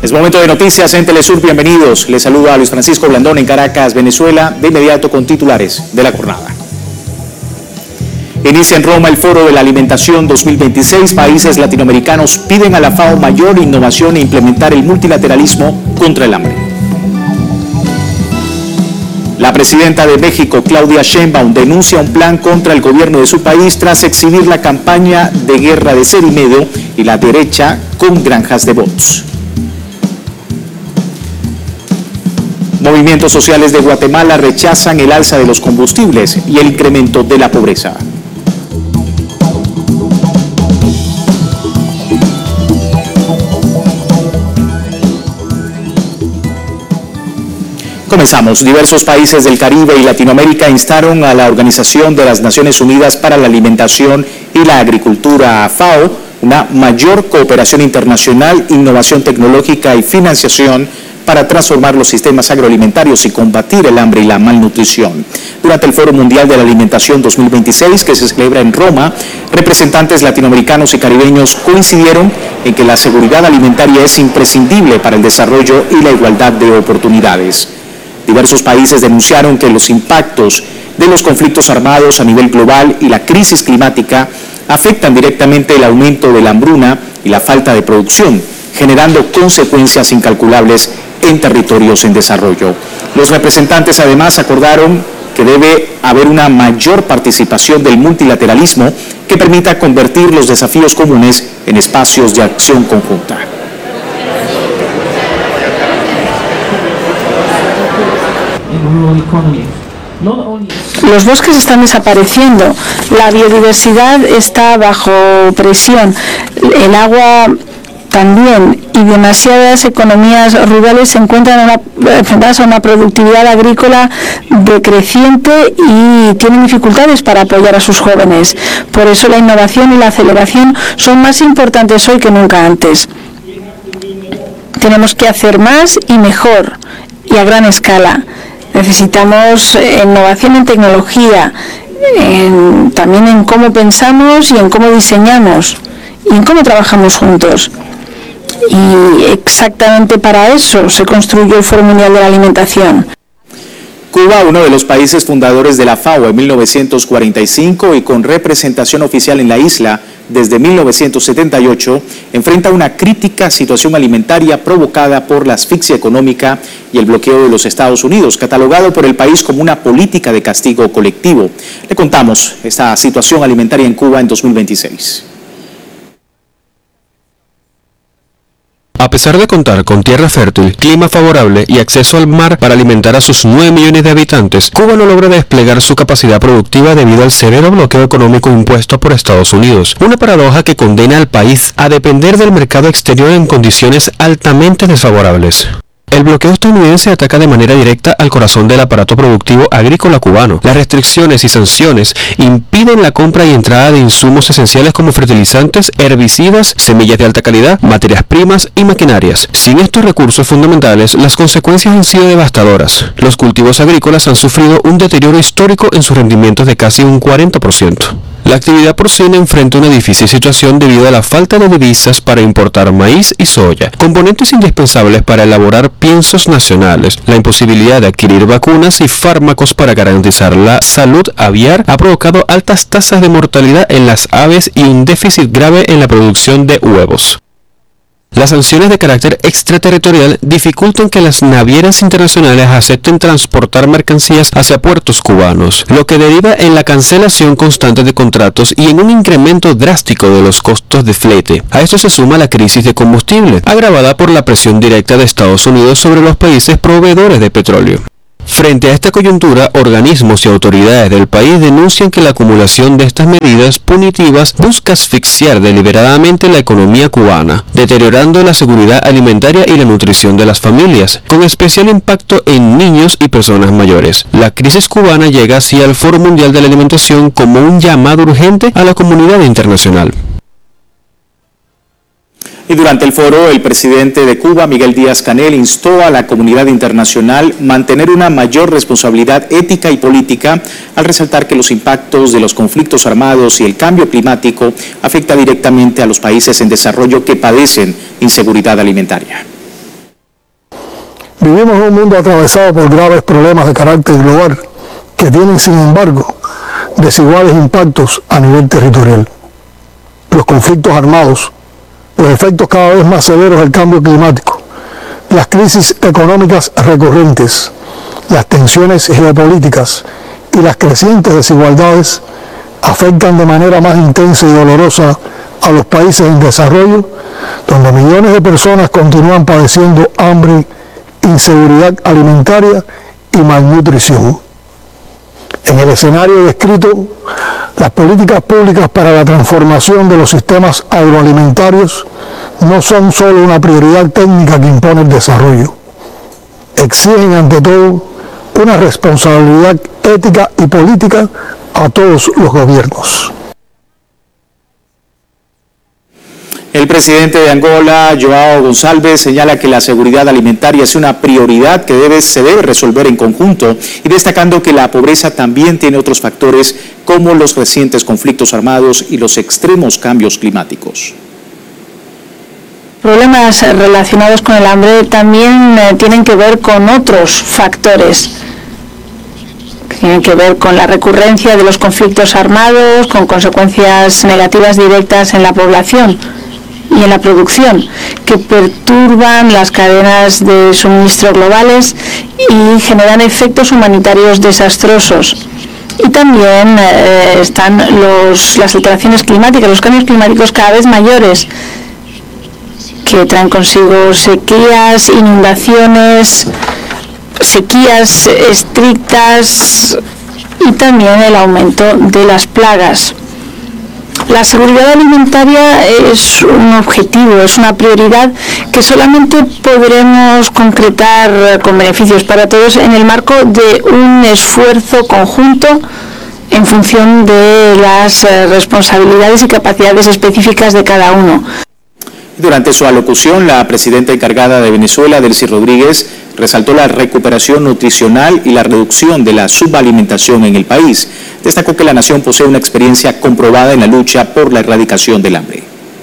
Es momento de noticias en Telesur, bienvenidos. Les saluda a Luis Francisco Blandón en Caracas, Venezuela, de inmediato con titulares de la jornada. Inicia en Roma el Foro de la Alimentación 2026. Países latinoamericanos piden a la FAO mayor innovación e implementar el multilateralismo contra el hambre. La presidenta de México, Claudia Sheinbaum, denuncia un plan contra el gobierno de su país tras exhibir la campaña de guerra de Cerimedo y la derecha con granjas de bots. Movimientos sociales de Guatemala rechazan el alza de los combustibles y el incremento de la pobreza. Comenzamos. Diversos países del Caribe y Latinoamérica instaron a la Organización de las Naciones Unidas para la Alimentación y la Agricultura, FAO, una mayor cooperación internacional, innovación tecnológica y financiación para transformar los sistemas agroalimentarios y combatir el hambre y la malnutrición. Durante el Foro Mundial de la Alimentación 2026, que se celebra en Roma, representantes latinoamericanos y caribeños coincidieron en que la seguridad alimentaria es imprescindible para el desarrollo y la igualdad de oportunidades. Diversos países denunciaron que los impactos de los conflictos armados a nivel global y la crisis climática afectan directamente el aumento de la hambruna y la falta de producción, generando consecuencias incalculables en territorios en desarrollo. Los representantes además acordaron que debe haber una mayor participación del multilateralismo que permita convertir los desafíos comunes en espacios de acción conjunta. Los bosques están desapareciendo, la biodiversidad está bajo presión, el agua también, y demasiadas economías rurales se encuentran enfrentadas a una productividad agrícola decreciente y tienen dificultades para apoyar a sus jóvenes. Por eso la innovación y la aceleración son más importantes hoy que nunca antes. Tenemos que hacer más y mejor y a gran escala. Necesitamos innovación en tecnología, también en cómo pensamos y en cómo diseñamos y en cómo trabajamos juntos. Y exactamente para eso se construyó el Foro Mundial de la Alimentación. Cuba, uno de los países fundadores de la FAO en 1945 y con representación oficial en la isla desde 1978, enfrenta una crítica situación alimentaria provocada por la asfixia económica y el bloqueo de los Estados Unidos, catalogado por el país como una política de castigo colectivo. Le contamos esta situación alimentaria en Cuba en 2026. A pesar de contar con tierra fértil, clima favorable y acceso al mar para alimentar a sus 9 millones de habitantes, Cuba no logra desplegar su capacidad productiva debido al severo bloqueo económico impuesto por Estados Unidos. Una paradoja que condena al país a depender del mercado exterior en condiciones altamente desfavorables. El bloqueo estadounidense ataca de manera directa al corazón del aparato productivo agrícola cubano. Las restricciones y sanciones impiden la compra y entrada de insumos esenciales como fertilizantes, herbicidas, semillas de alta calidad, materias primas y maquinarias. Sin estos recursos fundamentales, las consecuencias han sido devastadoras. Los cultivos agrícolas han sufrido un deterioro histórico en sus rendimientos de casi un 40%. La actividad porcina enfrenta una difícil situación debido a la falta de divisas para importar maíz y soya, componentes indispensables para elaborar piensos nacionales. La imposibilidad de adquirir vacunas y fármacos para garantizar la salud aviar ha provocado altas tasas de mortalidad en las aves y un déficit grave en la producción de huevos. Las sanciones de carácter extraterritorial dificultan que las navieras internacionales acepten transportar mercancías hacia puertos cubanos, lo que deriva en la cancelación constante de contratos y en un incremento drástico de los costos de flete. A esto se suma la crisis de combustible, agravada por la presión directa de Estados Unidos sobre los países proveedores de petróleo. Frente a esta coyuntura, organismos y autoridades del país denuncian que la acumulación de estas medidas punitivas busca asfixiar deliberadamente la economía cubana, deteriorando la seguridad alimentaria y la nutrición de las familias, con especial impacto en niños y personas mayores. La crisis cubana llega así al Foro Mundial de la Alimentación como un llamado urgente a la comunidad internacional. Y durante el foro, el presidente de Cuba, Miguel Díaz-Canel, instó a la comunidad internacional a mantener una mayor responsabilidad ética y política al resaltar que los impactos de los conflictos armados y el cambio climático afectan directamente a los países en desarrollo que padecen inseguridad alimentaria. Vivimos en un mundo atravesado por graves problemas de carácter global que tienen, sin embargo, desiguales impactos a nivel territorial. Los conflictos armados, los efectos cada vez más severos del cambio climático, las crisis económicas recurrentes, las tensiones geopolíticas y las crecientes desigualdades afectan de manera más intensa y dolorosa a los países en desarrollo, donde millones de personas continúan padeciendo hambre, inseguridad alimentaria y malnutrición. En el escenario descrito, las políticas públicas para la transformación de los sistemas agroalimentarios no son solo una prioridad técnica que impone el desarrollo. Exigen ante todo una responsabilidad ética y política a todos los gobiernos. El presidente de Angola, João Gonçalves, señala que la seguridad alimentaria es una prioridad que se debe resolver en conjunto y destacando que la pobreza también tiene otros factores como los recientes conflictos armados y los extremos cambios climáticos. Problemas relacionados con el hambre también tienen que ver con otros factores. Tienen que ver con la recurrencia de los conflictos armados, con consecuencias negativas directas en la población y en la producción, que perturban las cadenas de suministro globales y generan efectos humanitarios desastrosos. Y también están las alteraciones climáticas, los cambios climáticos cada vez mayores, que traen consigo sequías, inundaciones, sequías estrictas y también el aumento de las plagas. La seguridad alimentaria es un objetivo, es una prioridad que solamente podremos concretar con beneficios para todos en el marco de un esfuerzo conjunto en función de las responsabilidades y capacidades específicas de cada uno. Durante su alocución, la presidenta encargada de Venezuela, Delcy Rodríguez, resaltó la recuperación nutricional y la reducción de la subalimentación en el país. Destacó que la nación posee una experiencia comprobada en la lucha por la erradicación del hambre.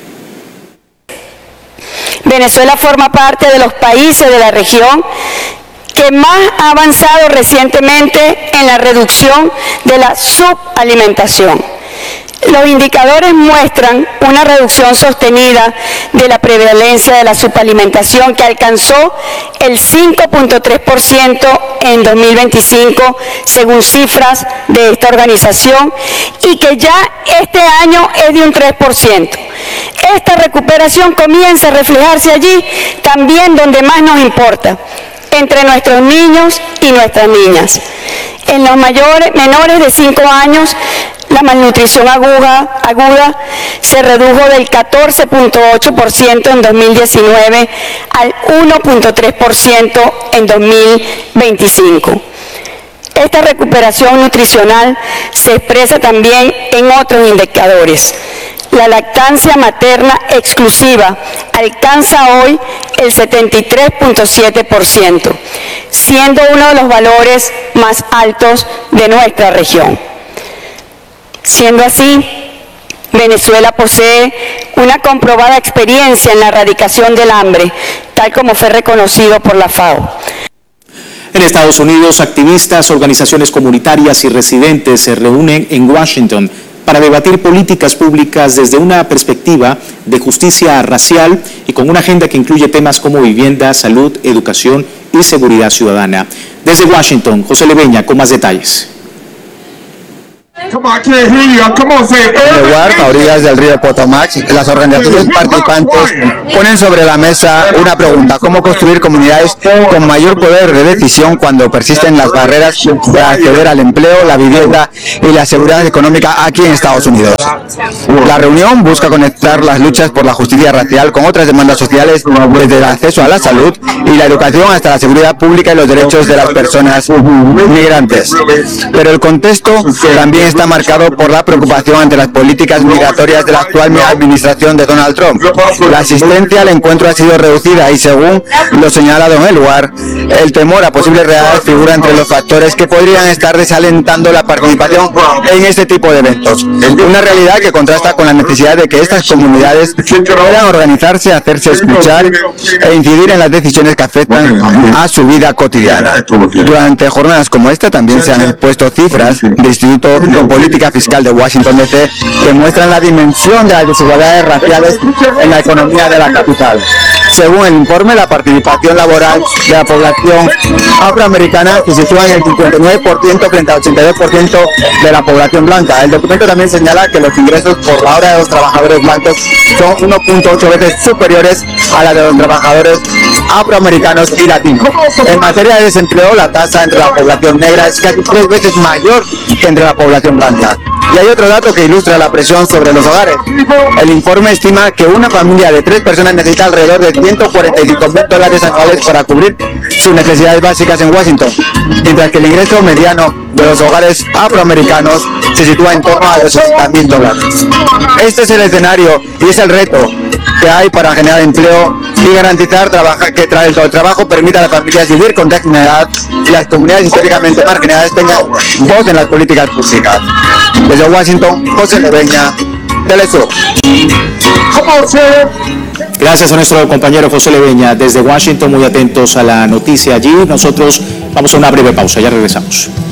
Venezuela forma parte de los países de la región que más ha avanzado recientemente en la reducción de la subalimentación. Los indicadores muestran una reducción sostenida de la prevalencia de la subalimentación que alcanzó el 5.3% en 2025, según cifras de esta organización, y que ya este año es de un 3%. Esta recuperación comienza a reflejarse allí también donde más nos importa, entre nuestros niños y nuestras niñas. En los menores de 5 años, la malnutrición aguda se redujo del 14.8% en 2019 al 1.3% en 2025. Esta recuperación nutricional se expresa también en otros indicadores. La lactancia materna exclusiva alcanza hoy el 73.7%, siendo uno de los valores más altos de nuestra región. Siendo así, Venezuela posee una comprobada experiencia en la erradicación del hambre, tal como fue reconocido por la FAO. En Estados Unidos, activistas, organizaciones comunitarias y residentes se reúnen en Washington para debatir políticas públicas desde una perspectiva de justicia racial y con una agenda que incluye temas como vivienda, salud, educación y seguridad ciudadana. Desde Washington, José Leveña con más detalles. En el lugar, a orillas del río Potomac, las organizaciones participantes ponen sobre la mesa una pregunta: ¿cómo construir comunidades con mayor poder de decisión cuando persisten las barreras para acceder al empleo, la vivienda y la seguridad económica aquí en Estados Unidos? La reunión busca conectar las luchas por la justicia racial con otras demandas sociales, desde el acceso a la salud y la educación hasta la seguridad pública y los derechos de las personas migrantes. Pero el contexto también está marcado por la preocupación ante las políticas migratorias de la actual administración de Donald Trump. La asistencia al encuentro ha sido reducida y, según lo señalado en el lugar, el temor a posibles redadas figura entre los factores que podrían estar desalentando la participación en este tipo de eventos. Una realidad que contrasta con la necesidad de que estas comunidades puedan organizarse, hacerse escuchar e incidir en las decisiones que afectan a su vida cotidiana. Durante jornadas como esta también se han expuesto cifras del Instituto de Política Fiscal de Washington DC que muestran la dimensión de las desigualdades raciales en la economía de la capital. Según el informe, la participación laboral de la población afroamericana se sitúa en el 59% frente al 82% de la población blanca. El documento también señala que los ingresos por la hora de los trabajadores blancos son 1.8 veces superiores a la de los trabajadores afroamericanos y latinos. En materia de desempleo, la tasa entre la población negra es casi 3 veces mayor que entre la población blanca. Y hay otro dato que ilustra la presión sobre los hogares. El informe estima que una familia de 3 personas necesita alrededor de $145,000 anuales para cubrir sus necesidades básicas en Washington, mientras que el ingreso mediano de los hogares afroamericanos se sitúa en torno a los $60,000. Este es el escenario y es el reto que hay para generar empleo y garantizar que el trabajo permita a las familias vivir con dignidad y las comunidades históricamente marginadas tengan voz en las políticas públicas. Desde Washington, José Leveña, Telesur. Gracias a nuestro compañero José Leveña desde Washington, muy atentos a la noticia allí. Nosotros vamos a una breve pausa, ya regresamos.